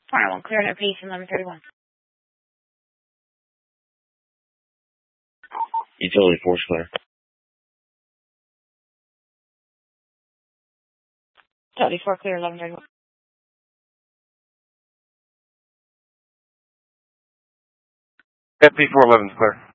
Fire 1, clear at Peace 1131. Utility force clear. Utility 4 clear 1131. FP411 is clear.